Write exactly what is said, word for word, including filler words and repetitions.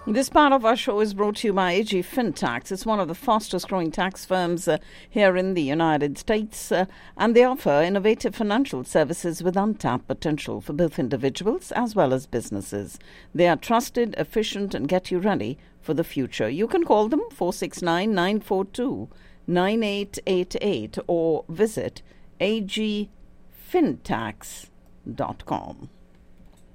This part of our show is brought to you by A G FinTax. It's one of the fastest growing tax firms uh, here in the United States, uh, and they offer innovative financial services with untapped potential for both individuals as well as businesses. They are trusted, efficient, and get you ready for the future. You can call them four six nine, nine four two, nine eight eight eight or visit a g fintax dot com.